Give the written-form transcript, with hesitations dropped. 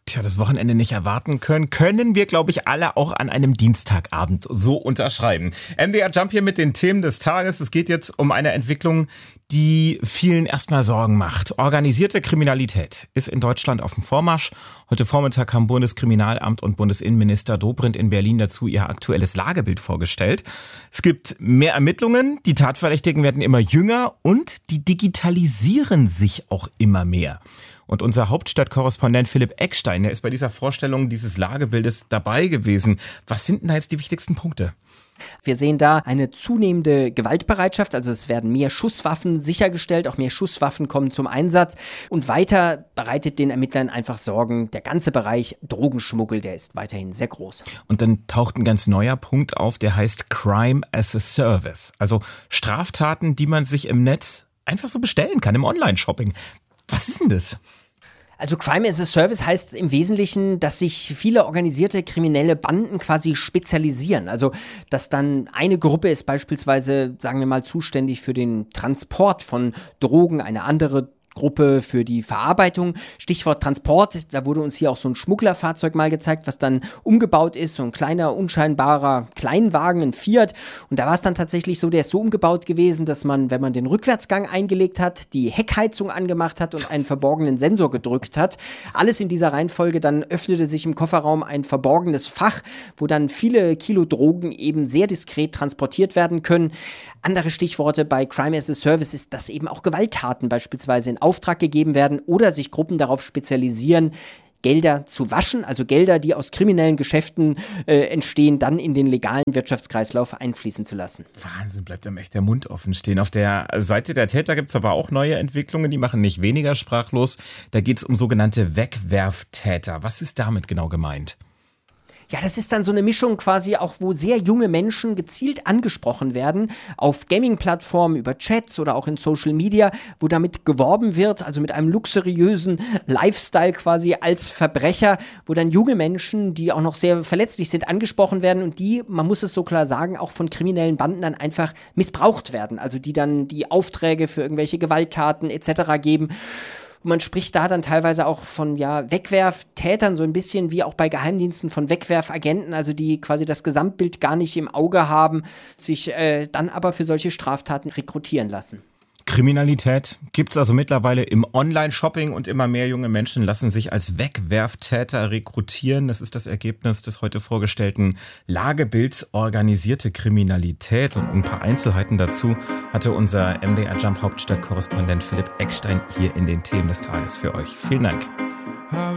Tja, das Wochenende nicht erwarten können wir, glaube ich, alle auch an einem Dienstagabend so unterschreiben. MDR Jump hier mit den Themen des Tages. Es geht jetzt um eine Entwicklung, die vielen erstmal Sorgen macht. Organisierte Kriminalität ist in Deutschland auf dem Vormarsch. Heute Vormittag haben Bundeskriminalamt und Bundesinnenminister Dobrindt in Berlin dazu ihr aktuelles Lagebild vorgestellt. Es gibt mehr Ermittlungen, die Tatverdächtigen werden immer jünger und die digitalisieren sich auch immer mehr. Und unser Hauptstadtkorrespondent Philipp Eckstein, der ist bei dieser Vorstellung dieses Lagebildes dabei gewesen. Was sind denn da jetzt die wichtigsten Punkte? Wir sehen da eine zunehmende Gewaltbereitschaft, also es werden mehr Schusswaffen sichergestellt, auch mehr Schusswaffen kommen zum Einsatz und weiter bereitet den Ermittlern einfach Sorgen, der ganze Bereich Drogenschmuggel, der ist weiterhin sehr groß. Und dann taucht ein ganz neuer Punkt auf, der heißt Crime as a Service, also Straftaten, die man sich im Netz einfach so bestellen kann, im Online-Shopping. Was ist denn das? Also Crime as a Service heißt im Wesentlichen, dass sich viele organisierte kriminelle Banden quasi spezialisieren. Also dass dann eine Gruppe ist beispielsweise, sagen wir mal, zuständig für den Transport von Drogen, eine andere Gruppe für die Verarbeitung. Stichwort Transport, da wurde uns hier auch so ein Schmugglerfahrzeug mal gezeigt, was dann umgebaut ist, so ein kleiner, unscheinbarer Kleinwagen, ein Fiat. Und da war es dann tatsächlich so, der ist so umgebaut gewesen, dass man, wenn man den Rückwärtsgang eingelegt hat, die Heckheizung angemacht hat und einen verborgenen Sensor gedrückt hat. Alles in dieser Reihenfolge, dann öffnete sich im Kofferraum ein verborgenes Fach, wo dann viele Kilo Drogen eben sehr diskret transportiert werden können. Andere Stichworte bei Crime as a Service ist, dass eben auch Gewalttaten beispielsweise in Auftrag gegeben werden oder sich Gruppen darauf spezialisieren, Gelder zu waschen, also Gelder, die aus kriminellen Geschäften entstehen, dann in den legalen Wirtschaftskreislauf einfließen zu lassen. Wahnsinn, bleibt einem echt der Mund offen stehen. Auf der Seite der Täter gibt es aber auch neue Entwicklungen, die machen nicht weniger sprachlos. Da geht es um sogenannte Wegwerftäter. Was ist damit genau gemeint? Ja, das ist dann so eine Mischung quasi auch, wo sehr junge Menschen gezielt angesprochen werden auf Gaming-Plattformen, über Chats oder auch in Social Media, wo damit geworben wird, also mit einem luxuriösen Lifestyle quasi als Verbrecher, wo dann junge Menschen, die auch noch sehr verletzlich sind, angesprochen werden und die, man muss es so klar sagen, auch von kriminellen Banden dann einfach missbraucht werden, also die dann die Aufträge für irgendwelche Gewalttaten etc. geben. Und man spricht da dann teilweise auch von Wegwerftätern, so ein bisschen wie auch bei Geheimdiensten von Wegwerfagenten, also die quasi das Gesamtbild gar nicht im Auge haben, sich dann aber für solche Straftaten rekrutieren lassen. Kriminalität gibt es also mittlerweile im Online-Shopping und immer mehr junge Menschen lassen sich als Wegwerftäter rekrutieren. Das ist das Ergebnis des heute vorgestellten Lagebilds organisierte Kriminalität. Und ein paar Einzelheiten dazu hatte unser MDR Jump Hauptstadtkorrespondent Philipp Eckstein hier in den Themen des Tages für euch. Vielen Dank.